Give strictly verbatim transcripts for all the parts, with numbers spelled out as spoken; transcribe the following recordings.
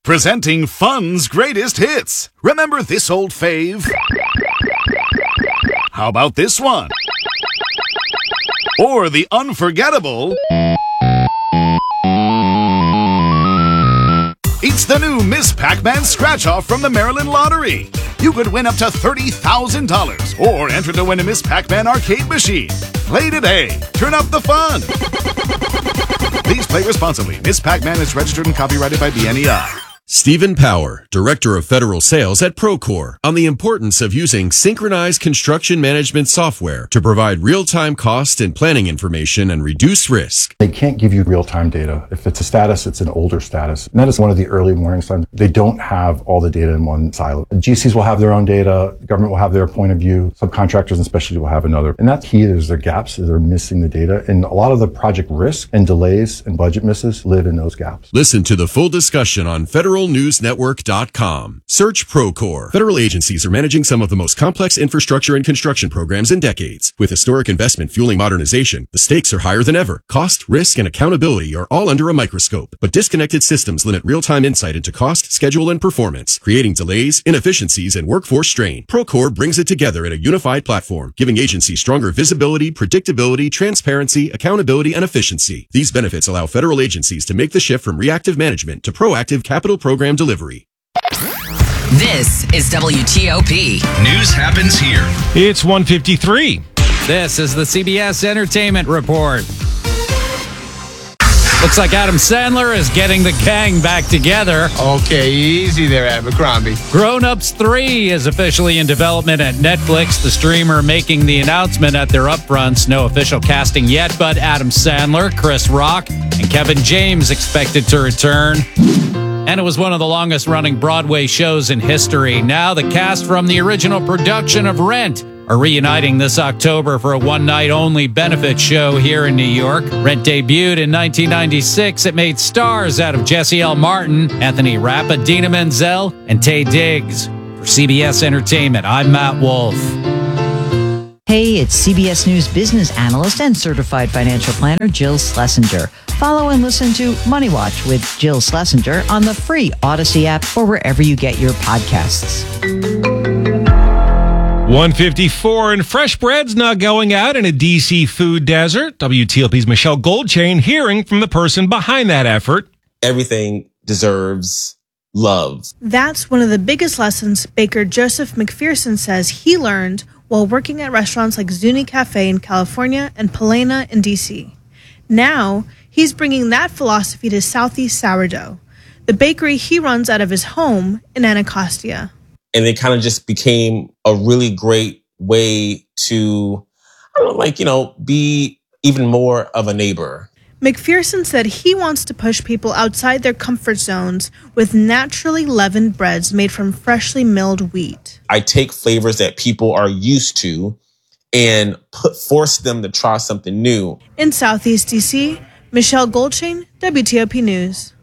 Presenting fun's greatest hits. Remember this old fave? How about this one? Or the unforgettable... It's the new Miss Pac-Man Scratch-Off from the Maryland Lottery. You could win up to thirty thousand dollars or enter to win a Miss Pac-Man arcade machine. Play today. Turn up the fun. Please play responsibly. Miss Pac-Man is registered and copyrighted by B N E I. Stephen Power, Director of Federal Sales at Procore, on the importance of using synchronized construction management software to provide real-time cost and planning information and reduce risk. They can't give you real-time data. If it's a status, it's an older status. And that is one of the early warning signs. They don't have all the data in one silo. G Cs will have their own data. The government will have their point of view. Subcontractors and specialty will have another. And that's key. There's their gaps. They're missing the data. And a lot of the project risk and delays and budget misses live in those gaps. Listen to the full discussion on federal news network dot com. Search Procore. Federal agencies are managing some of the most complex infrastructure and construction programs in decades. With historic investment fueling modernization, the stakes are higher than ever. Cost, risk, and accountability are all under a microscope. But disconnected systems limit real-time insight into cost, schedule, and performance, creating delays, inefficiencies, and workforce strain. Procore brings it together in a unified platform, giving agencies stronger visibility, predictability, transparency, accountability, and efficiency. These benefits allow federal agencies to make the shift from reactive management to proactive capital program delivery. This is W T O P. News happens here. It's one fifty-three. This is the C B S Entertainment Report. Looks like Adam Sandler is getting the gang back together. Okay, easy there, Abercrombie. Grown Ups three is officially in development at Netflix. The streamer making the announcement at their upfronts. No official casting yet, but Adam Sandler, Chris Rock, and Kevin James expected to return. And it was one of the longest-running Broadway shows in history. Now the cast from the original production of Rent are reuniting this October for a one-night-only benefit show here in New York. Rent debuted in nineteen ninety-six. It made stars out of Jesse L. Martin, Anthony Rappa, Dina Menzel, and Taye Diggs. For C B S Entertainment, I'm Matt Wolf. Hey, it's C B S News business analyst and certified financial planner Jill Schlesinger. Follow and listen to Money Watch with Jill Schlesinger on the free Odyssey app or wherever you get your podcasts. one fifty-four, and fresh bread's not going out in a D C food desert. W T O P's Michelle Goldchain hearing from the person behind that effort. Everything deserves love. That's one of the biggest lessons baker Joseph McPherson says he learned while working at restaurants like Zuni Cafe in California and Palena in D C. Now, he's bringing that philosophy to Southeast Sourdough, the bakery he runs out of his home in Anacostia. And it kind of just became a really great way to, I don't know, like, you know, be even more of a neighbor. McPherson said he wants to push people outside their comfort zones with naturally leavened breads made from freshly milled wheat. I take flavors that people are used to and put force them to try something new. In Southeast D C, Michelle Goldchain, W T O P News.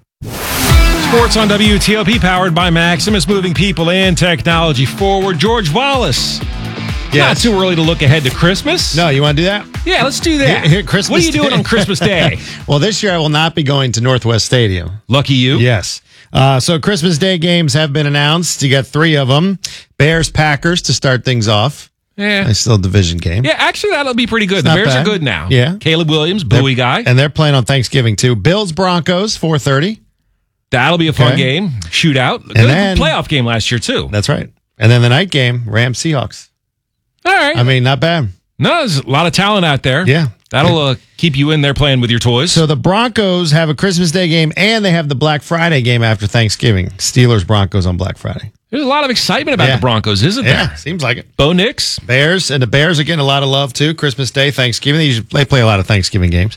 Sports on W T O P, powered by Maximus, moving people and technology forward. George Wallace. Yes. Not too early to look ahead to Christmas. No, you want to do that? Yeah, let's do that. Here, here, Christmas what are you doing Day? on Christmas Day? Well, this year I will not be going to Northwest Stadium. Lucky you. Yes. Uh, so Christmas Day games have been announced. You got three of them. Bears, Packers to start things off. Yeah. Nice little division game. Yeah, actually, that'll be pretty good. It's the not Bears bad. are good now. Yeah. Caleb Williams, buoy They're- guy. And they're playing on Thanksgiving, too. Bills, Broncos, four thirty. That'll be a fun Okay. game. Shootout. Good then- playoff game last year, too. That's right. And then the night game, Rams, Seahawks. All right. I mean, not bad. No, there's a lot of talent out there. Yeah. That'll uh, keep you in there playing with your toys. So the Broncos have a Christmas Day game, and they have the Black Friday game after Thanksgiving. Steelers, Broncos on Black Friday. There's a lot of excitement about Yeah. the Broncos, isn't there? Yeah, seems like it. Bo Nix. Bears, and the Bears are getting a lot of love, too. Christmas Day, Thanksgiving. They, usually, they play a lot of Thanksgiving games.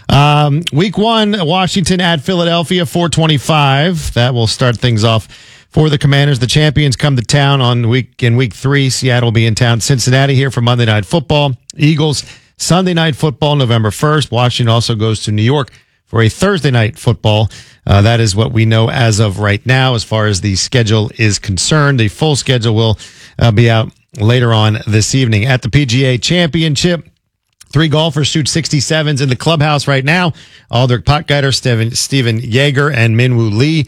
Um, week one, Washington at Philadelphia, four twenty-five. That will start things off for the Commanders. The champions come to town on week in week three. Seattle will be in town. Cincinnati here for Monday Night Football. Eagles, Sunday Night Football, November first. Washington also goes to New York for a Thursday Night Football. Uh, that is what we know as of right now as far as the schedule is concerned. The full schedule will uh, be out later on this evening. At the P G A Championship, three golfers shoot sixty-sevens in the clubhouse right now. Aldrich Potgieter, Steven, Steven Yeager, and Minwoo Lee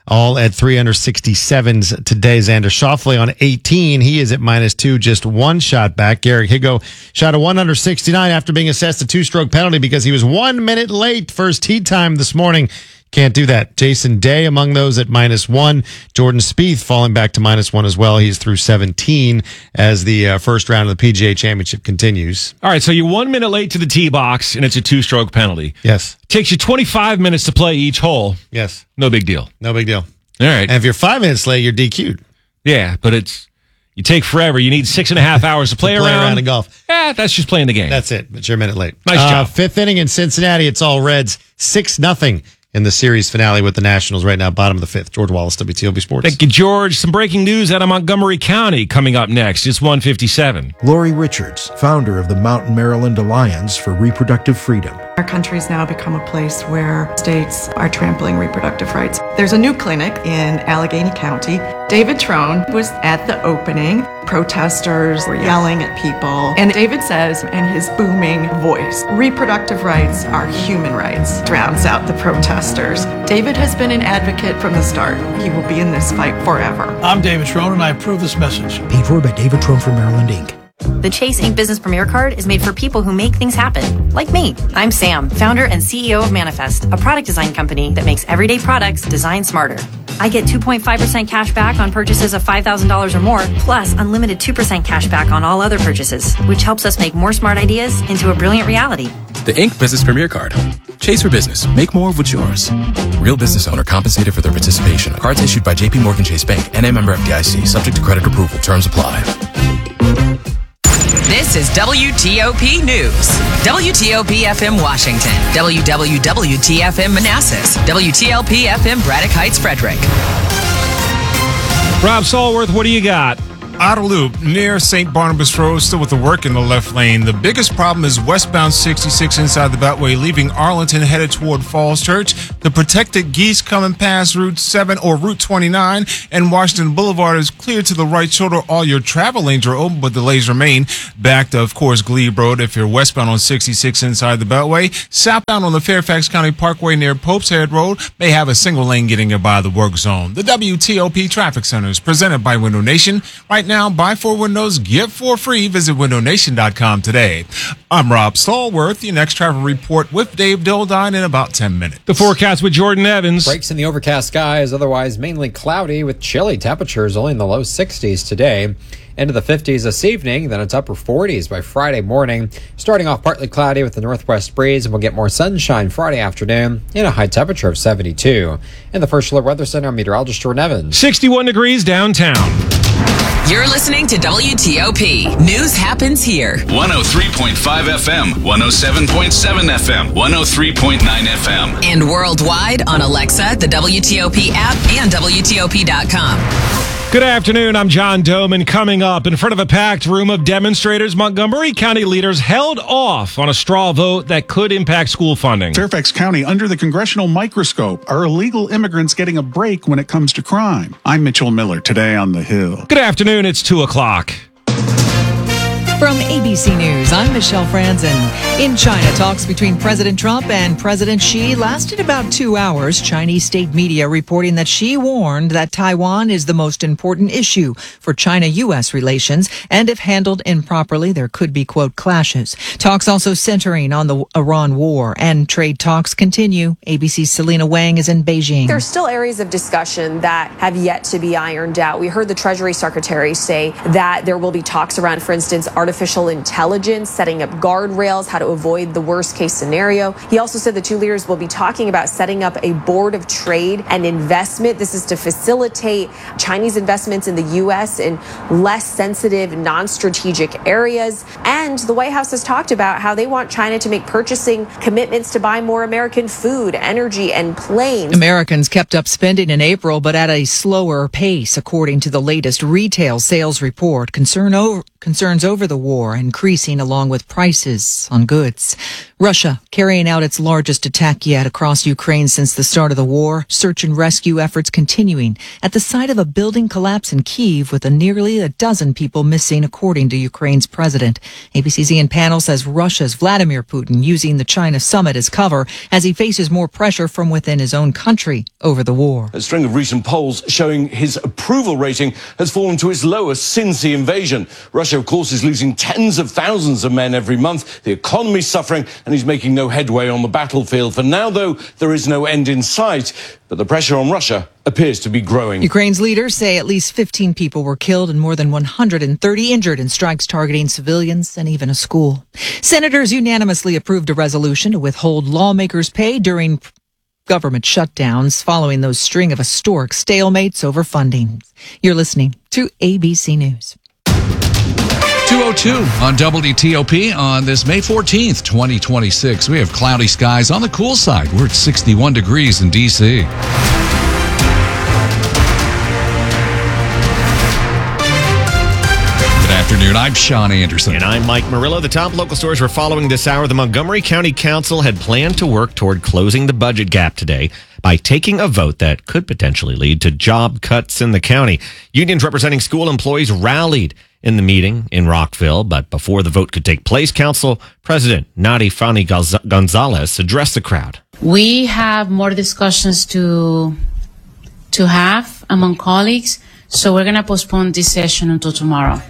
all at three under sixty-sevens today. Xander Schauffele on eighteen. He is at minus two, just one shot back. Garrett Higgo shot a one under sixty-nine after being assessed a two-stroke penalty because he was one minute late first tee time this morning. Can't do that. Jason Day among those at minus one. Jordan Spieth falling back to minus one as well. He's through seventeen as the uh, first round of the P G A Championship continues. All right, so you're one minute late to the tee box, and it's a two-stroke penalty. Yes. Takes you twenty-five minutes to play each hole. Yes. No big deal. No big deal. All right. And if you're five minutes late, you're D Q'd. Yeah, but it's you take forever. You need six and a half hours to play, to play around. around in golf. Yeah, that's just playing the game. That's it. But you're a minute late. Nice uh, job. Fifth inning in Cincinnati. It's all Reds. Six nothing. In the series finale with the Nationals right now, bottom of the fifth. George Wallace, W T O P Sports. Thank you, George. Some breaking news out of Montgomery County coming up next. It's one fifty-seven. Lori Richards, founder of the Mountain Maryland Alliance for Reproductive Freedom. Our country's now become a place where states are trampling reproductive rights. There's a new clinic in Allegheny County. David Trone was at the opening. Protesters were yelling at people. And David says, in his booming voice, reproductive rights are human rights. Drowns out the protesters. David has been an advocate from the start. He will be in this fight forever. I'm David Trone, and I approve this message. Paid for by David Trone for Maryland, Incorporated. The Chase Ink Business Premier Card is made for people who make things happen, like me. I'm Sam, founder and C E O of Manifest, a product design company that makes everyday products designed smarter. I get two point five percent cash back on purchases of five thousand dollars or more, plus unlimited two percent cash back on all other purchases, which helps us make more smart ideas into a brilliant reality. The Ink Business Premier Card. Chase for business. Make more of what's yours. Real business owner compensated for their participation. Cards issued by J P Morgan Chase Bank, N A member F D I C, subject to credit approval. Terms apply. This is W T O P News. W T O P F M Washington. W W W T F M Manassas. W T L P F M Braddock Heights, Frederick. Rob Stallworth, what do you got? Outer Loop near Saint Barnabas Road, still with the work in the left lane. The biggest problem is westbound sixty-six inside the Beltway, leaving Arlington headed toward Falls Church. The protected geese coming past Route seven or Route twenty-nine and Washington Boulevard is clear to the right shoulder. All your travel lanes are open, but delays remain. Back to, of course, Glebe Road if you're westbound on sixty-six inside the Beltway. Southbound on the Fairfax County Parkway near Pope's Head Road may have a single lane getting you by the work zone. The W T O P Traffic Center is presented by Window Nation. Right now, buy four windows, get four free. Visit window nation dot com today. I'm Rob Stallworth. Your next travel report with Dave Dildine in about ten minutes. The forecast with Jordan Evans. Breaks in the overcast skies, otherwise mainly cloudy with chilly temperatures only in the low sixties today. Into the fifties this evening, then it's upper forties by Friday morning. Starting off partly cloudy with the northwest breeze, and we'll get more sunshine Friday afternoon in a high temperature of seventy-two. In the First Alert Weather Center, I'm meteorologist Jordan Evans. sixty-one degrees downtown. You're listening to W T O P. News happens here. one oh three point five F M, one oh seven point seven F M, one oh three point nine F M. And worldwide on Alexa, the W T O P app, and W T O P dot com. Good afternoon. I'm John Doman. Coming up, in front of a packed room of demonstrators, Montgomery County leaders held off on a straw vote that could impact school funding. Fairfax County under the congressional microscope. Are illegal immigrants getting a break when it comes to crime? I'm Mitchell Miller, today on The Hill. Good afternoon. It's two o'clock. From A B C News, I'm Michelle Franzen. In China, talks between President Trump and President Xi lasted about two hours. Chinese state media reporting that Xi warned that Taiwan is the most important issue for China-U S relations, and if handled improperly, there could be, quote, clashes. Talks also centering on the Iran war, and trade talks continue. A B C's Selena Wang is in Beijing. There's still areas of discussion that have yet to be ironed out. We heard the Treasury Secretary say that there will be talks around, for instance, artificial intelligence, setting up guardrails, how to avoid the worst case scenario. He also said the two leaders will be talking about setting up a board of trade and investment. This is to facilitate Chinese investments in the U S in less sensitive, non-strategic areas. And the White House has talked about how they want China to make purchasing commitments to buy more American food, energy, and planes. Americans kept up spending in April, but at a slower pace, according to the latest retail sales report. Concern over, concerns over the war increasing along with prices on goods. Russia carrying out its largest attack yet across Ukraine since the start of the war. Search and rescue efforts continuing at the site of a building collapse in Kyiv with a nearly a dozen people missing, according to Ukraine's president. A B C's Ian Panel says Russia's Vladimir Putin using the China summit as cover as he faces more pressure from within his own country over the war. A string of recent polls showing his approval rating has fallen to its lowest since the invasion. Russia, of course, is losing tens of thousands of men every month. The economy is suffering, and he's making no headway on the battlefield. For now, though, there is no end in sight, but the pressure on Russia appears to be growing. Ukraine's leaders say at least fifteen people were killed and more than one hundred thirty injured in strikes targeting civilians and even a school. Senators unanimously approved a resolution to withhold lawmakers' pay during government shutdowns following those string of historic stalemates over funding. You're listening to A B C News. two oh two on W T O P on this May fourteenth, twenty twenty-six. We have cloudy skies on the cool side. We're at sixty-one degrees in D C. Good afternoon. I'm Sean Anderson. And I'm Mike Murillo. The top local stories we're following this hour. The Montgomery County Council had planned to work toward closing the budget gap today by taking a vote that could potentially lead to job cuts in the county. Unions representing school employees rallied in the meeting in Rockville, but before the vote could take place, Council President Nadi Fani Gonzalez addressed the crowd. We have more discussions to to have among colleagues, so we're going to postpone this session until tomorrow.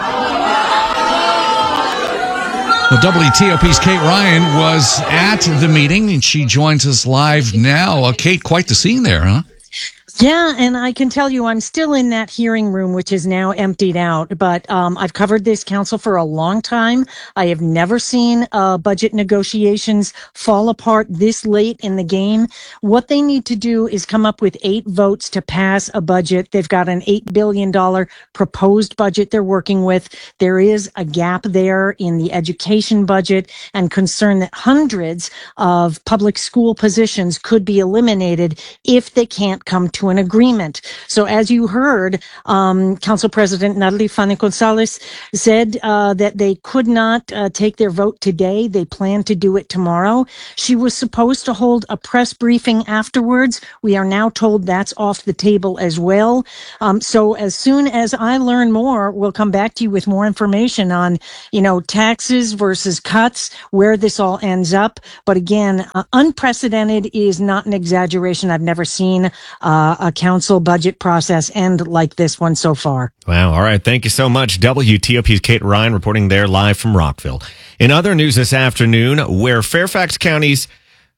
Well, W T O P's Kate Ryan was at the meeting, and she joins us live now. Uh, Kate, quite the scene there, huh? Yeah, and I can tell you I'm still in that hearing room, which is now emptied out. But um, I've covered this council for a long time. I have never seen uh, budget negotiations fall apart this late in the game. What they need to do is come up with eight votes to pass a budget. They've got an eight billion dollars proposed budget they're working with. There is a gap there in the education budget and concern that hundreds of public school positions could be eliminated if they can't come to an agreement. So as you heard, um, Council President Natalie Fani Gonzalez said uh, that they could not uh, take their vote today. They plan to do it tomorrow. She was supposed to hold a press briefing afterwards. We are now told that's off the table as well. Um, so as soon as I learn more, we'll come back to you with more information on, you know, taxes versus cuts, where this all ends up. But again, uh, unprecedented is not an exaggeration. I've never seen uh, a council budget process end like this one so far. Wow. All right. Thank you so much. W T O P's Kate Ryan reporting there live from Rockville. In other news this afternoon, where Fairfax County's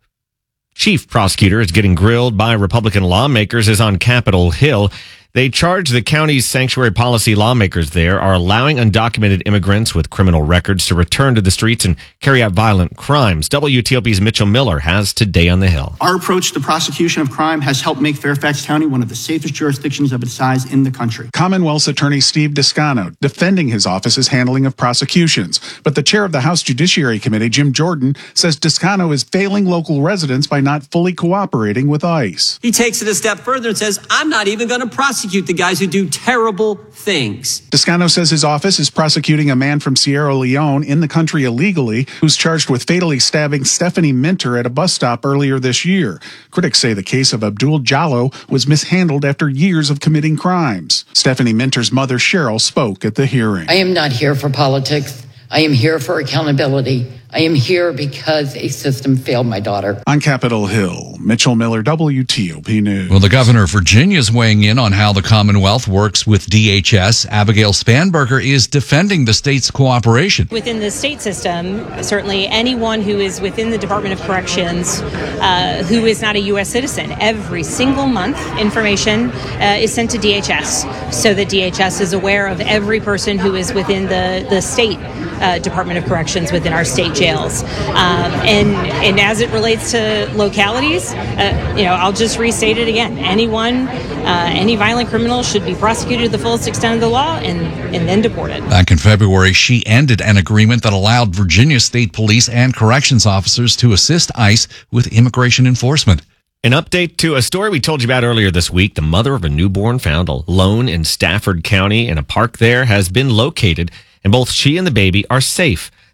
chief prosecutor is getting grilled by Republican lawmakers is on Capitol Hill. They charge the county's sanctuary policy lawmakers there are allowing undocumented immigrants with criminal records to return to the streets and carry out violent crimes. W T O P's Mitchell Miller has Today on the Hill. Our approach to prosecution of crime has helped make Fairfax County one of the safest jurisdictions of its size in the country. Commonwealth's Attorney Steve Descano defending his office's handling of prosecutions. But the chair of the House Judiciary Committee, Jim Jordan, says Descano is failing local residents by not fully cooperating with ICE. He takes it a step further and says, I'm not even going to prosecute the guys who do terrible things. Descano says his office is prosecuting a man from Sierra Leone in the country illegally who's charged with fatally stabbing Stephanie Minter at a bus stop earlier this year. Critics say the case of Abdul Jallo was mishandled after years of committing crimes. Stephanie Minter's mother, Cheryl, spoke at the hearing. I am not here for politics. I am here for accountability. I am here because a system failed my daughter. On Capitol Hill, Mitchell Miller, W T O P News. Well, the governor of Virginia is weighing in on how the Commonwealth works with D H S. Abigail Spanberger is defending the state's cooperation. Within the state system, certainly anyone who is within the Department of Corrections uh, who is not a U S citizen, every single month information uh, is sent to D H S so that D H S is aware of every person who is within the, the state uh, Department of Corrections within our state jails. Um, and, and as it relates to localities, uh, you know, I'll just restate it again. Anyone, uh, any violent criminal should be prosecuted to the fullest extent of the law and, and then deported. Back in February, she ended an agreement that allowed Virginia State Police and corrections officers to assist ICE with immigration enforcement. An update to a story we told you about earlier this week. The mother of a newborn found alone in Stafford County in a park there has been located, and both she and the baby are safe.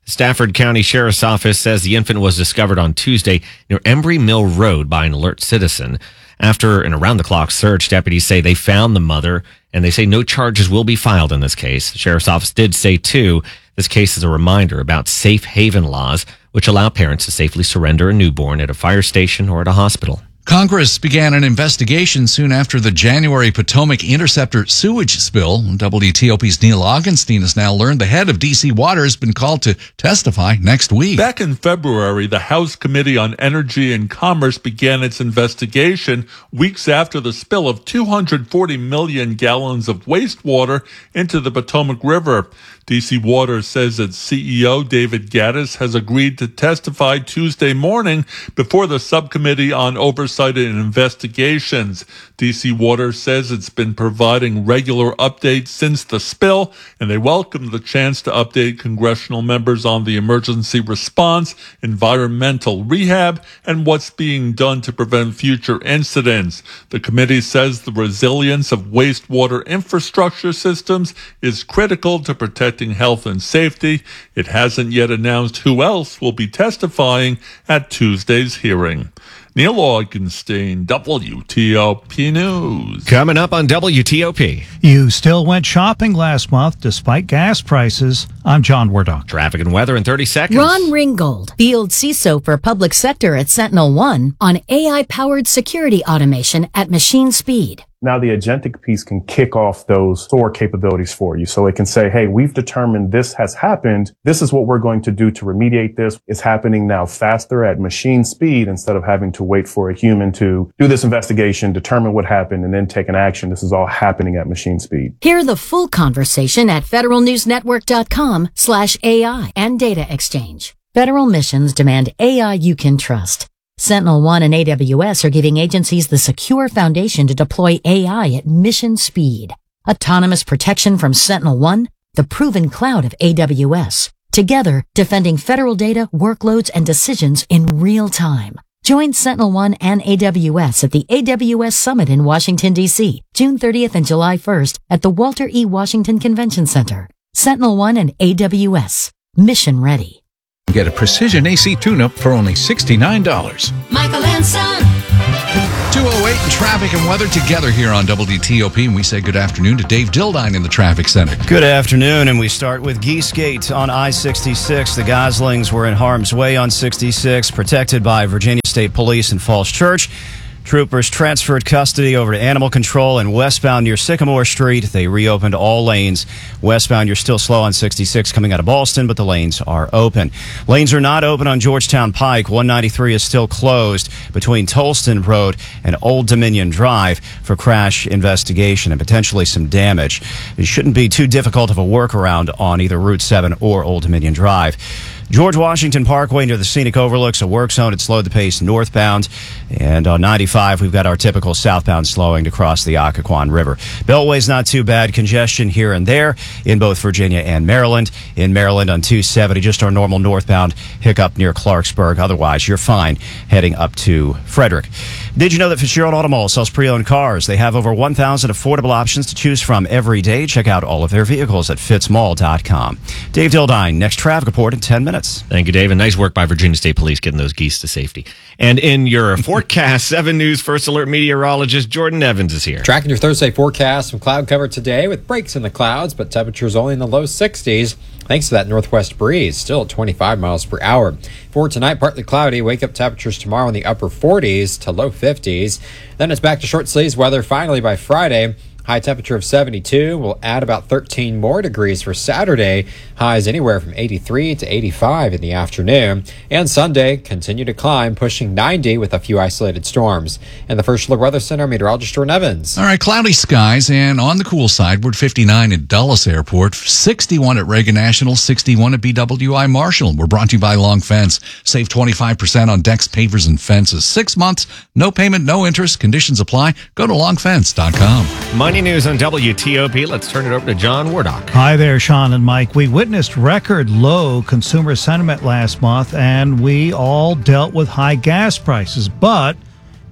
Stafford County Sheriff's Office says the infant was discovered on Tuesday near Embry Mill Road by an alert citizen. After an around-the-clock search, deputies say they found the mother, and they say no charges will be filed in this case. The Sheriff's Office did say, too, this case is a reminder about safe haven laws, which allow parents to safely surrender a newborn at a fire station or at a hospital. Congress began an investigation soon after the January Potomac Interceptor sewage spill. W T O P's Neil Augenstein has now learned the head of D C Water has been called to testify next week. Back in February, the House Committee on Energy and Commerce began its investigation weeks after the spill of two hundred forty million gallons of wastewater into the Potomac River. D C Water says its C E O, David Gaddis, has agreed to testify Tuesday morning before the Subcommittee on Oversight and Investigations. D C Water says it's been providing regular updates since the spill, and they welcome the chance to update congressional members on the emergency response, environmental rehab, and what's being done to prevent future incidents. The committee says the resilience of wastewater infrastructure systems is critical to protecting health and safety. It hasn't yet announced who else will be testifying at Tuesday's hearing. Neil Augenstein, W T O P News. Coming up on W T O P. You still went shopping last month despite gas prices. I'm John Wardock. Traffic and weather in thirty seconds. Ron Ringgold, field C I S O for public sector at Sentinel One on A I-powered security automation at machine speed. Now the agentic piece can kick off those S O A R capabilities for you. So it can say, hey, we've determined this has happened. This is what we're going to do to remediate this. It's happening now faster at machine speed instead of having to wait for a human to do this investigation, determine what happened, and then take an action. This is all happening at machine speed. Hear the full conversation at federalnewsnetwork.com slash AI and data exchange. Federal missions demand A I you can trust. Sentinel One and A W S are giving agencies the secure foundation to deploy A I at mission speed. Autonomous protection from Sentinel One, the proven cloud of A W S. Together, defending federal data, workloads, and decisions in real time. Join Sentinel One and A W S at the A W S Summit in Washington, D C, June thirtieth and July first at the Walter E. Washington Convention Center. Sentinel One and A W S. Mission ready. Get a precision A C tune-up for only sixty-nine dollars. Michael and Son. two oh eight in traffic and weather together here on W T O P, and we say good afternoon to Dave Dildine in the traffic center. Good afternoon, and we start with Geese Gate on I sixty-six. The Goslings were in harm's way on sixty-six, protected by Virginia State Police in Falls Church. Troopers transferred custody over to animal control, and westbound near Sycamore Street, they reopened all lanes. Westbound, you're still slow on sixty-six coming out of Ballston, but the lanes are open. Lanes are not open on Georgetown Pike. one ninety-three is still closed between Tolston Road and Old Dominion Drive for crash investigation and potentially some damage. It shouldn't be too difficult of a workaround on either Route seven or Old Dominion Drive. George Washington Parkway near the Scenic Overlooks, a work zone. It slowed the pace northbound. And on ninety-five, we've got our typical southbound slowing to cross the Occoquan River. Beltway's not too bad. Congestion here and there in both Virginia and Maryland. In Maryland on two seventy, just our normal northbound hiccup near Clarksburg. Otherwise, you're fine heading up to Frederick. Did you know that Fitzgerald Automall sells pre-owned cars? They have over one thousand affordable options to choose from every day. Check out all of their vehicles at fitzmall dot com. Dave Dildine, next traffic report in ten minutes. Thank you, Dave. And nice work by Virginia State Police getting those geese to safety. And in your forecast, seven News First Alert meteorologist Jordan Evans is here. Tracking your Thursday forecast, some cloud cover today with breaks in the clouds, but temperatures only in the low sixties. Thanks to that northwest breeze, still at twenty-five miles per hour. For tonight, partly cloudy. Wake up temperatures tomorrow in the upper forties to low fifties. Then it's back to short sleeves weather finally by Friday. High temperature of seventy-two. We'll add about thirteen more degrees for Saturday. Highs anywhere from eighty-three to eighty-five in the afternoon. And Sunday, continue to climb, pushing ninety with a few isolated storms. And the First Alert Weather Center, meteorologist Jordan Evans. All right, cloudy skies, and on the cool side, we're at fifty-nine at Dulles Airport, sixty-one at Reagan National, sixty-one at B W I Marshall. We're brought to you by Long Fence. Save twenty-five percent on decks, pavers, and fences. Six months, no payment, no interest. Conditions apply. Go to long fence dot com. Money news on W T O P. Let's turn it over to John Wardock. Hi there, Sean and Mike. We witnessed record low consumer sentiment last month, and we all dealt with high gas prices. But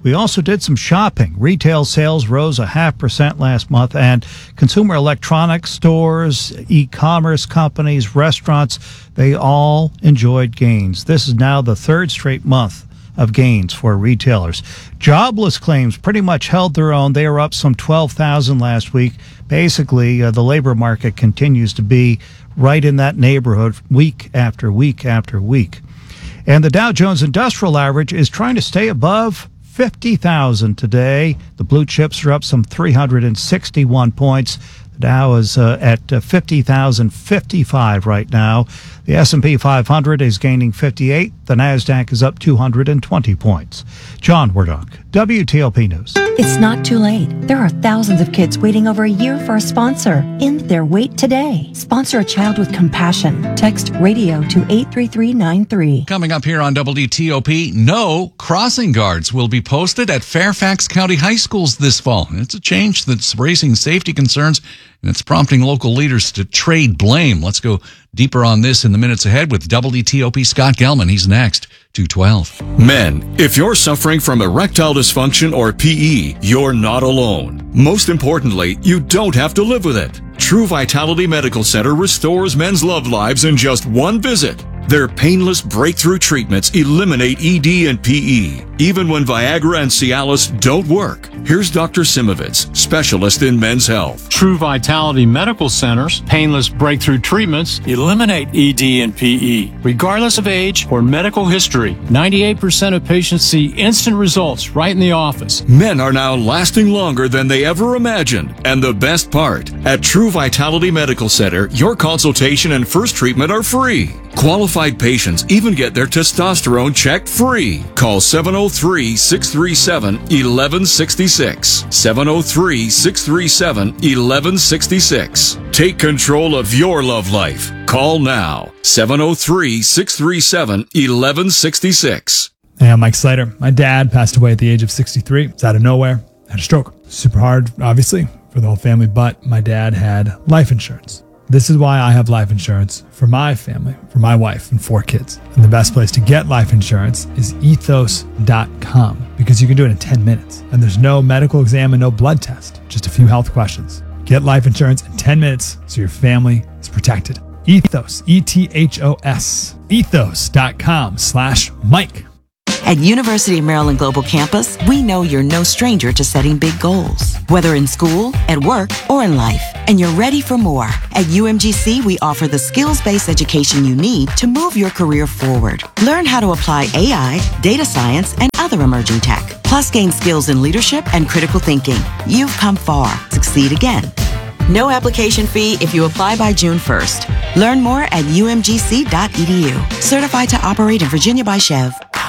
We also did some shopping. Retail sales rose a half percent last month, and consumer electronics stores, e-commerce companies, restaurants, they all enjoyed gains. This is now the third straight month of gains for retailers. Jobless claims pretty much held their own. They were up some twelve thousand last week. Basically, uh, the labor market continues to be right in that neighborhood week after week after week. And the Dow Jones Industrial Average is trying to stay above fifty thousand today. The blue chips are up some three hundred sixty-one points. The Dow is uh, at uh, fifty thousand fifty-five right now. The S and P five hundred is gaining fifty-eight. The NASDAQ is up two hundred twenty points. John Wardock, W T O P News. It's not too late. There are thousands of kids waiting over a year for a sponsor. End their wait today. Sponsor a child with compassion. Text radio to eight three three nine three. Coming up here on W T O P, no crossing guards will be posted at Fairfax County High Schools this fall. It's a change that's raising safety concerns, and it's prompting local leaders to trade blame. Let's go deeper on this in the minutes ahead with W T O P Scott Gelman. He's next, two twelve. Men, if you're suffering from erectile dysfunction or P E, you're not alone. Most importantly, you don't have to live with it. True Vitality Medical Center restores men's love lives in just one visit. Their painless breakthrough treatments eliminate E D and P E, even when Viagra and Cialis don't work. Here's Doctor Simovitz, specialist in men's health. True Vitality Medical Center's painless breakthrough treatments eliminate E D and P E, regardless of age or medical history. ninety-eight percent of patients see instant results right in the office. Men are now lasting longer than they ever imagined. And the best part, at True Vitality Medical Center, your consultation and first treatment are free. Qualified patients even get their testosterone checked free. Call seven oh three, six three seven, one one six six. seven oh three, six three seven, one one six six. Take control of your love life. Call now. seven oh three, six three seven, one one six six. Hey, I'm Mike Slater. My dad passed away at the age of sixty-three. It's out of nowhere. Had a stroke. Super hard, obviously, for the whole family, but my dad had life insurance. This is why I have life insurance for my family, for my wife and four kids. And the best place to get life insurance is ethos dot com, because you can do it in ten minutes. And there's no medical exam and no blood test, just a few health questions. Get life insurance in ten minutes so your family is protected. Ethos, E T H O S, ethos dot com slash Mike. At University of Maryland Global Campus, we know you're no stranger to setting big goals, whether in school, at work, or in life, and you're ready for more. At U M G C, we offer the skills-based education you need to move your career forward. Learn how to apply A I, data science, and other emerging tech, plus gain skills in leadership and critical thinking. You've come far. Succeed again. No application fee if you apply by June first. Learn more at U M G C dot E D U. Certified to operate in Virginia by Chev.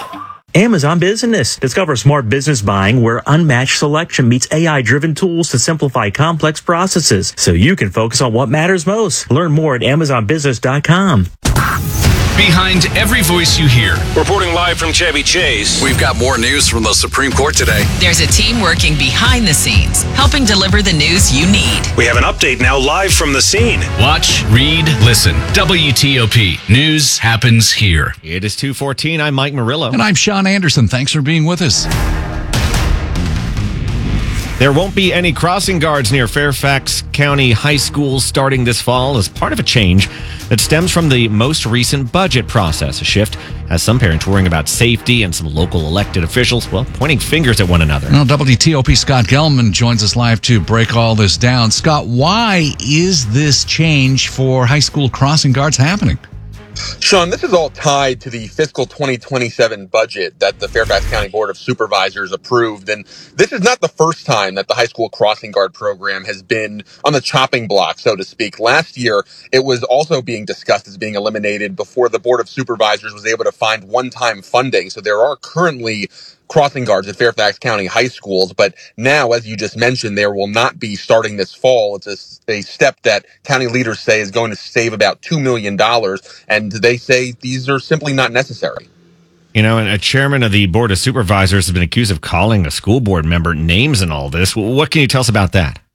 Amazon Business. Discover smart business buying where unmatched selection meets A I-driven tools to simplify complex processes so you can focus on what matters most. Learn more at amazon business dot com. Behind every voice you hear. Reporting live from Chevy Chase. We've got more news from the Supreme Court today. There's a team working behind the scenes, helping deliver the news you need. We have an update now live from the scene. Watch, read, listen. W T O P. News happens here. It is two fourteen. I'm Mike Murillo. And I'm Sean Anderson. Thanks for being with us. There won't be any crossing guards near Fairfax County High Schools starting this fall as part of a change that stems from the most recent budget process. A shift has some parents worrying about safety and some local elected officials, well, pointing fingers at one another. Well, W T O P Scott Gelman joins us live to break all this down. Scott, why is this change for high school crossing guards happening? Sean, this is all tied to the fiscal twenty twenty-seven budget that the Fairfax County Board of Supervisors approved. And this is not the first time that the high school crossing guard program has been on the chopping block, so to speak. Last year, it was also being discussed as being eliminated before the Board of Supervisors was able to find one-time funding. So there are currently crossing guards at Fairfax County high schools, but now, as you just mentioned, there will not be starting this fall. It's a, a step that county leaders say is going to save about two million dollars, and they say these are simply not necessary. You know, and a chairman of the Board of Supervisors has been accused of calling a school board member names and all this. What can you tell us about that?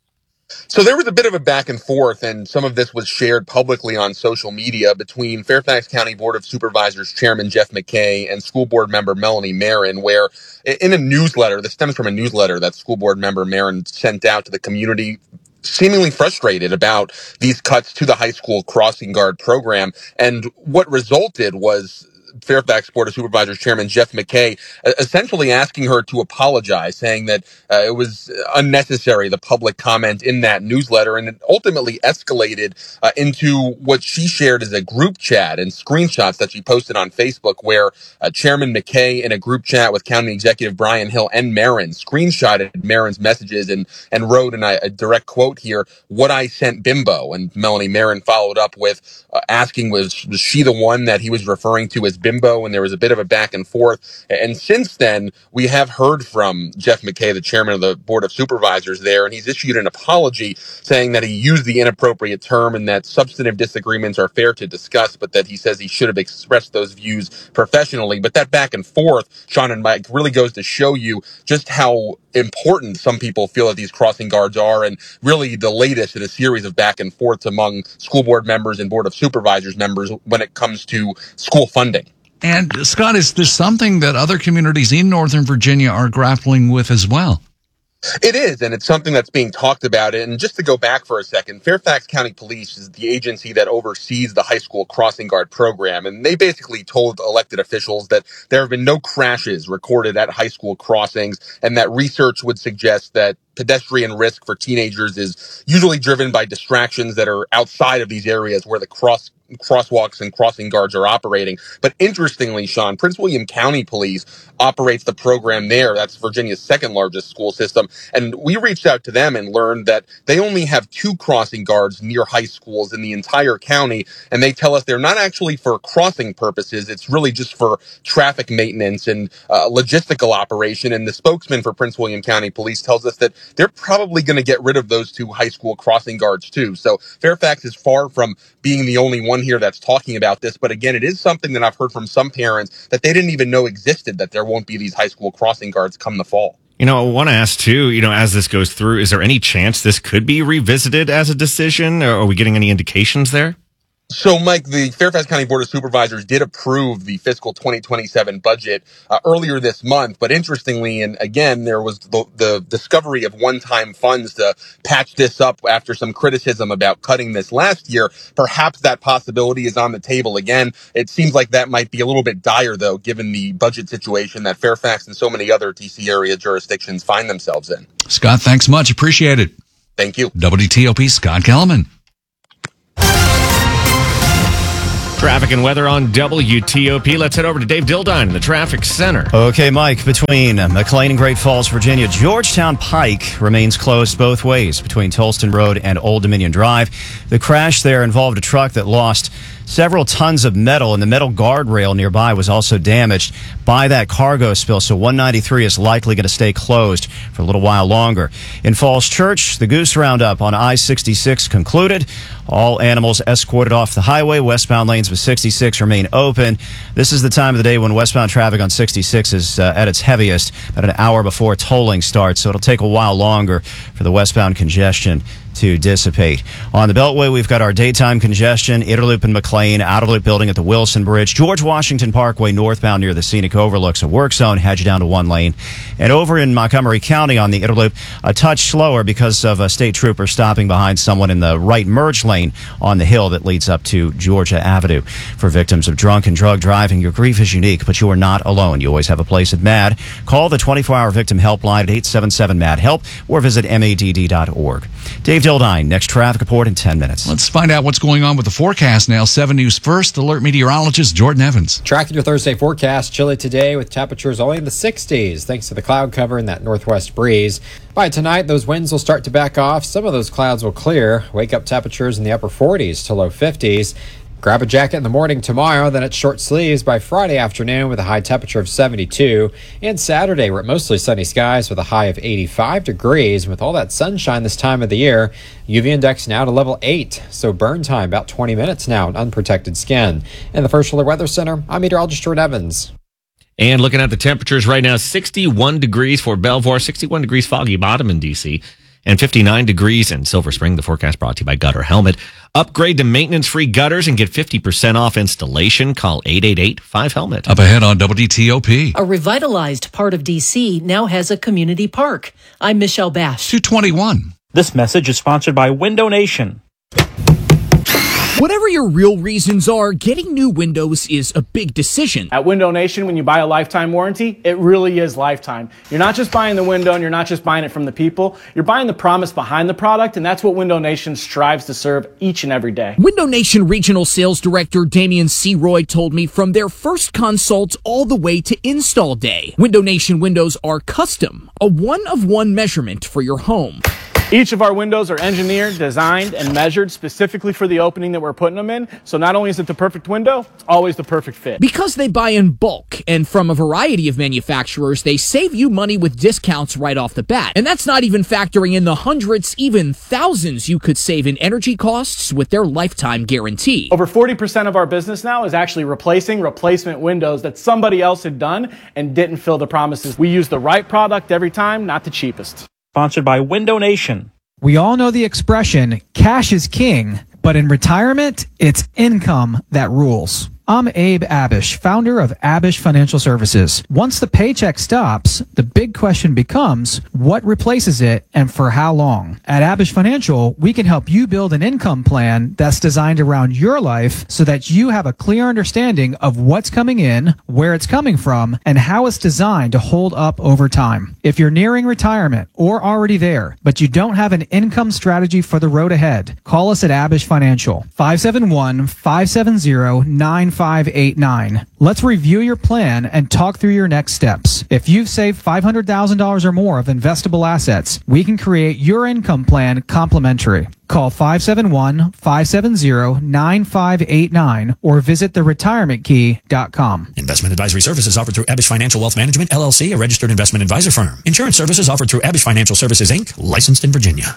So there was a bit of a back and forth, and some of this was shared publicly on social media between Fairfax County Board of Supervisors Chairman Jeff McKay and school board member Melanie Marin, where in a newsletter, this stems from a newsletter that school board member Marin sent out to the community, seemingly frustrated about these cuts to the high school crossing guard program. And what resulted was Fairfax Board of Supervisors Chairman Jeff McKay uh, essentially asking her to apologize, saying that uh, it was unnecessary, the public comment in that newsletter, and it ultimately escalated uh, into what she shared as a group chat and screenshots that she posted on Facebook, where uh, Chairman McKay in a group chat with County Executive Brian Hill and Marin screenshotted Marin's messages and, and wrote, and I, a direct quote here, "What I sent Bimbo." And Melanie Marin followed up with uh, asking, was, was she the one that he was referring to as Bimbo? And there was a bit of a back and forth. And since then, we have heard from Jeff McKay, the chairman of the Board of Supervisors there, and he's issued an apology saying that he used the inappropriate term and that substantive disagreements are fair to discuss, but that he says he should have expressed those views professionally. But that back and forth, Sean and Mike, really goes to show you just how important some people feel that these crossing guards are, and really the latest in a series of back and forths among school board members and Board of Supervisors members when it comes to school funding. And Scott, is this something that other communities in Northern Virginia are grappling with as well? It is, and it's something that's being talked about. And just to go back for a second, Fairfax County Police is the agency that oversees the high school crossing guard program. And they basically told elected officials that there have been no crashes recorded at high school crossings, and that research would suggest that pedestrian risk for teenagers is usually driven by distractions that are outside of these areas where the cross crosswalks and crossing guards are operating. But interestingly, Sean, Prince William County Police operates the program there. That's Virginia's second largest school system. And we reached out to them and learned that they only have two crossing guards near high schools in the entire county. And they tell us they're not actually for crossing purposes. It's really just for traffic maintenance and uh, logistical operation. And the spokesman for Prince William County Police tells us that they're probably going to get rid of those two high school crossing guards too. So Fairfax is far from being the only one here that's talking about this. But again, it is something that I've heard from some parents that they didn't even know existed, that there won't be these high school crossing guards come the fall. You know, I want to ask too, you know, as this goes through, is there any chance this could be revisited as a decision? Or are we getting any indications there? So, Mike, the Fairfax County Board of Supervisors did approve the fiscal twenty twenty-seven budget uh, earlier this month. But interestingly, and again, there was the, the discovery of one-time funds to patch this up after some criticism about cutting this last year. Perhaps that possibility is on the table again. It seems like that might be a little bit dire, though, given the budget situation that Fairfax and so many other D C area jurisdictions find themselves in. Scott, thanks much. Appreciate it. Thank you. W T O P, Scott Gelman. Traffic and weather on W T O P. Let's head over to Dave Dildine in the traffic center. Okay, Mike, between McLean and Great Falls, Virginia, Georgetown Pike remains closed both ways between Tolston Road and Old Dominion Drive. The crash there involved a truck that lost several tons of metal, and the metal guardrail nearby was also damaged by that cargo spill, so one ninety-three is likely going to stay closed for a little while longer. In Falls Church, the Goose Roundup on I sixty-six concluded. All animals escorted off the highway. Westbound lanes with sixty-six remain open. This is the time of the day when westbound traffic on sixty-six is uh, at its heaviest, about an hour before tolling starts, so it'll take a while longer for the westbound congestion to dissipate. On the Beltway, we've got our daytime congestion, Interloop and McLean, Outer Loop building at the Wilson Bridge, George Washington Parkway northbound near the Scenic Overlooks, a work zone, head you down to one lane. And over in Montgomery County on the Interloop, a touch slower because of a state trooper stopping behind someone in the right merge lane on the hill that leads up to Georgia Avenue. For victims of drunk and drug driving, your grief is unique, but you are not alone. You always have a place at M A D. Call the twenty-four hour victim helpline at eight seven seven M A D HELP or visit M A D D dot org. Dave Dildine, next traffic report in ten minutes. Let's find out what's going on with the forecast now. seven News First, alert meteorologist Jordan Evans. Tracking your Thursday forecast, chilly today with temperatures only in the sixties thanks to the cloud cover and that northwest breeze. By tonight, those winds will start to back off. Some of those clouds will clear. Wake up temperatures in the upper forties to low fifties. Grab a jacket in the morning tomorrow, then it's short sleeves by Friday afternoon with a high temperature of seventy-two. And Saturday, we're at mostly sunny skies with a high of eighty-five degrees. With all that sunshine this time of the year, U V index now to level eight, so burn time about twenty minutes now in unprotected skin. In the First Alert Weather Center, I'm meteorologist Jordan Evans. And looking at the temperatures right now, sixty-one degrees for Belvoir, sixty-one degrees Foggy Bottom in D C. and fifty-nine degrees in Silver Spring. The forecast brought to you by Gutter Helmet. Upgrade to maintenance-free gutters and get fifty percent off installation. Call eight eight eight, five helmet. Up ahead on W T O P. A revitalized part of D C now has a community park. I'm Michelle Bash. two twenty-one. This message is sponsored by Window Nation. Whatever your real reasons are, getting new windows is a big decision. At Window Nation, when you buy a lifetime warranty, it really is lifetime. You're not just buying the window and you're not just buying it from the people. You're buying the promise behind the product, and that's what Window Nation strives to serve each and every day. Window Nation Regional Sales Director Damian C. Roy told me from their first consult all the way to install day, Window Nation windows are custom, a one-of-one measurement for your home. Each of our windows are engineered, designed, and measured specifically for the opening that we're putting them in. So not only is it the perfect window, it's always the perfect fit. Because they buy in bulk and from a variety of manufacturers, they save you money with discounts right off the bat. And that's not even factoring in the hundreds, even thousands you could save in energy costs with their lifetime guarantee. Over forty percent of our business now is actually replacing replacement windows that somebody else had done and didn't fill the promises. We use the right product every time, not the cheapest. Sponsored by Window Nation. We all know the expression, cash is king, but in retirement, it's income that rules. I'm Abe Abish, founder of Abish Financial Services. Once the paycheck stops, the big question becomes, what replaces it and for how long? At Abish Financial, we can help you build an income plan that's designed around your life so that you have a clear understanding of what's coming in, where it's coming from, and how it's designed to hold up over time. If you're nearing retirement or already there, but you don't have an income strategy for the road ahead, call us at Abish Financial, five seven one, five seven zero, nine five eight nine. Let's review your plan and talk through your next steps. If you've saved five hundred thousand dollars or more of investable assets, we can create your income plan complimentary. Call five seven one, five seven zero, nine five eight nine or visit the retirement key dot com. Investment advisory services offered through Abish Financial Wealth Management, L L C, a registered investment advisor firm. Insurance services offered through Abish Financial Services, Incorporated, licensed in Virginia.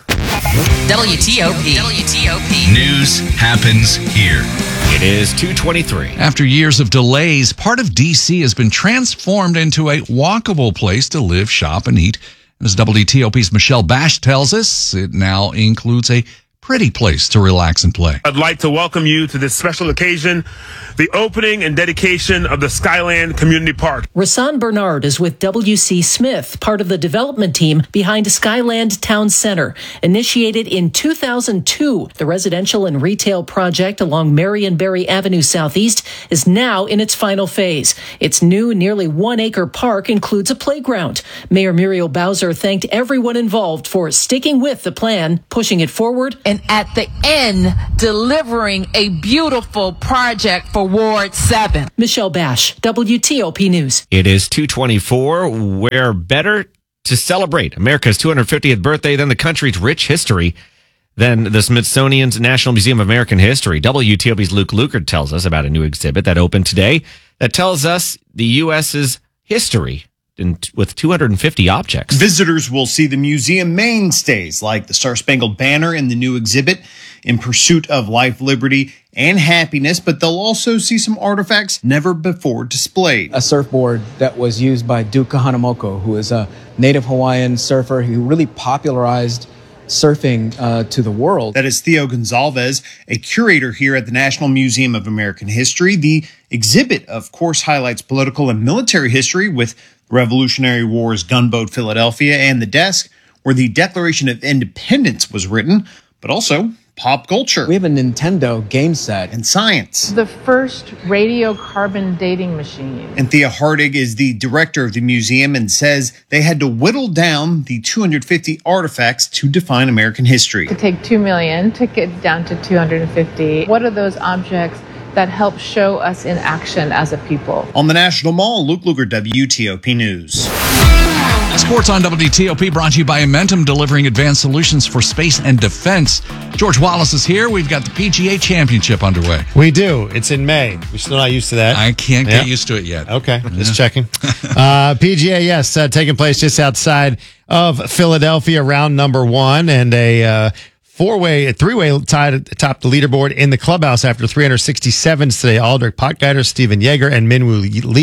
W T O P. W T O P. News happens here. It is two twenty-three. After years of delays, part of D C has been transformed into a walkable place to live, shop, and eat. As W T O P's Michelle Bash tells us, it now includes a pretty place to relax and play. I'd like to welcome you to this special occasion, the opening and dedication of the Skyland Community Park. Rasan Bernard is with W C Smith, part of the development team behind Skyland Town Center. Initiated in two thousand two, the residential and retail project along Marionberry Avenue Southeast is now in its final phase. Its new nearly one-acre park includes a playground. Mayor Muriel Bowser thanked everyone involved for sticking with the plan, pushing it forward, and at the end, delivering a beautiful project for Ward seven. Michelle Bash, W T O P News. It is two twenty-four. Where better to celebrate America's two hundred fiftieth birthday than the country's rich history than the Smithsonian's National Museum of American History. W T O P's Luke Lukert tells us about a new exhibit that opened today that tells us the U S's history in, with two hundred fifty objects. Visitors will see the museum mainstays like the Star-Spangled Banner in the new exhibit, In Pursuit of Life, Liberty, and Happiness, but they'll also see some artifacts never before displayed. A surfboard that was used by Duke Kahanamoku, who is a native Hawaiian surfer who really popularized surfing uh, to the world. That is Theo Gonzalez, a curator here at the National Museum of American History. The exhibit, of course, highlights political and military history with Revolutionary War's gunboat Philadelphia and the desk where the Declaration of Independence was written, but also pop culture. We have a Nintendo game set. And science. The first radiocarbon dating machine. And Thea Hardig is the director of the museum and says they had to whittle down the two hundred fifty artifacts to define American history. To take two million, to get down to two hundred fifty. What are those objects that help show us in action as a people? On the National Mall, Luke Luger, W T O P News. Sports on W T O P brought to you by Amentum, delivering advanced solutions for space and defense. George Wallace is here. We've got the P G A Championship underway. We do. It's in May. We're still not used to that. I can't yeah. get used to it yet. Okay, just yeah. checking. uh, P G A, yes, uh, taking place just outside of Philadelphia, round number one, and a uh, four-way, a three-way tied atop the leaderboard in the clubhouse after three hundred sixty-sevens today. Aldrich Potgieter, Steven Yeager, and Minwoo Lee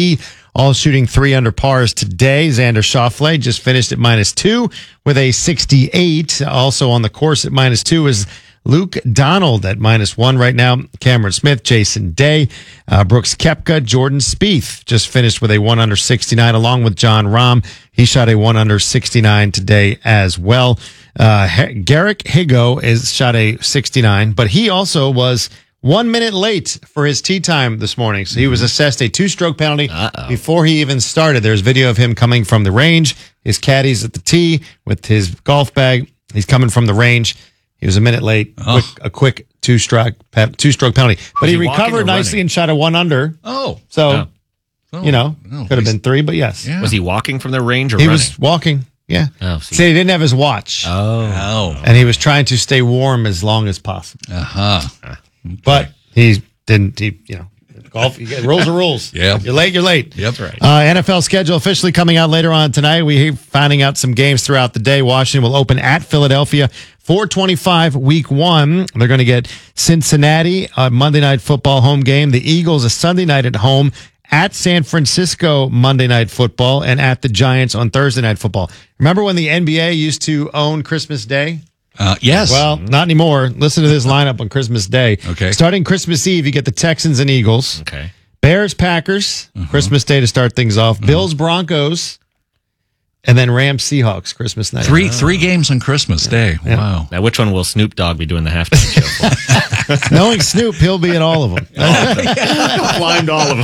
all shooting three under pars today. Xander Schauffele just finished at minus two with a sixty-eight. Also on the course at minus two is Luke Donald at minus one right now. Cameron Smith, Jason Day, uh, Brooks Koepka, Jordan Spieth just finished with a one under sixty-nine along with John Rahm. He shot a one under sixty-nine today as well. Uh, H- Garrick Higo is shot a sixty-nine, but he also was one minute late for his tee time this morning. So he was assessed a two-stroke penalty Uh-oh. before he even started. There's video of him coming from the range. His caddy's at the tee with his golf bag. He's coming from the range. He was a minute late. Oh. Quick, a quick two-stroke two-stroke penalty, but Was he, he walking recovered or nicely running? and shot a one under. Oh, so Oh. Oh. you know, Oh, could have he's- been three, but yes, Yeah. Was he walking from the range or he running? was walking. Yeah. Oh, see. See, he didn't have his watch, Oh. Oh. and he was trying to stay warm as long as possible. Uh-huh. But he didn't. He, you know, golf. You get, rules are rules. Yeah. You're late. You're late. Yep. Right. Uh, N F L schedule officially coming out later on tonight. We're finding out some games throughout the day. Washington will open at Philadelphia, four twenty-five week one. They're going to get Cincinnati, a Monday Night Football home game. The Eagles, a Sunday night at home, at San Francisco Monday Night Football, and at the Giants on Thursday Night Football. Remember when the N B A used to own Christmas Day? Uh, yes. Well, not anymore. Listen to this lineup on Christmas Day. Okay. Starting Christmas Eve, you get the Texans and Eagles. Okay. Bears, Packers, Uh-huh. Christmas Day to start things off. Bills, Broncos, and then Rams, Seahawks, Christmas night. Three three games on Christmas Day. Yeah. Wow. Now, which one will Snoop Dogg be doing the halftime show for? Knowing Snoop, he'll be at all of them. Climbed all of them.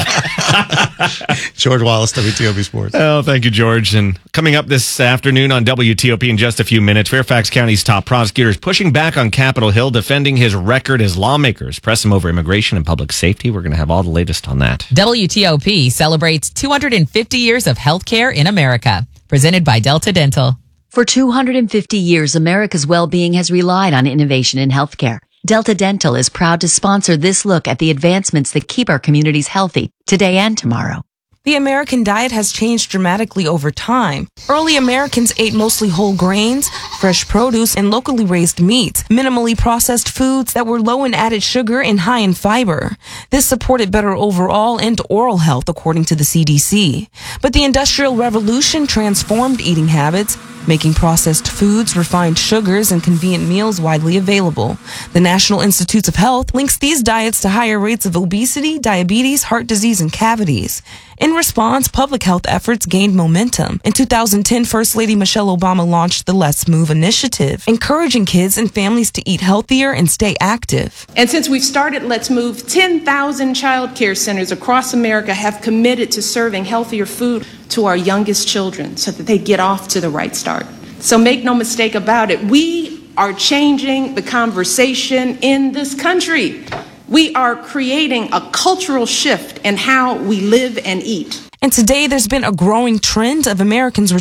George Wallace, W T O P Sports. Oh, thank you, George. And coming up this afternoon on W T O P in just a few minutes, Fairfax County's top prosecutor is pushing back on Capitol Hill, defending his record as lawmakers press him over immigration and public safety. We're going to have all the latest on that. W T O P celebrates two hundred fifty years of healthcare in America. Presented by Delta Dental. For two hundred fifty years, America's well-being has relied on innovation in healthcare. Delta Dental is proud to sponsor this look at the advancements that keep our communities healthy today and tomorrow. The American diet has changed dramatically over time. Early Americans ate mostly whole grains, fresh produce, and locally raised meats, minimally processed foods that were low in added sugar and high in fiber. This supported better overall and oral health, according to the C D C. But the Industrial Revolution transformed eating habits, making processed foods, refined sugars, and convenient meals widely available. The National Institutes of Health links these diets to higher rates of obesity, diabetes, heart disease, and cavities. In response, public health efforts gained momentum. In two thousand ten, First Lady Michelle Obama launched the Let's Move initiative, encouraging kids and families to eat healthier and stay active. And since we've started Let's Move, ten thousand child care centers across America have committed to serving healthier food to our youngest children so that they get off to the right start. So make no mistake about it, we are changing the conversation in this country. We are creating a cultural shift in how we live and eat. And today, there's been a growing trend of Americans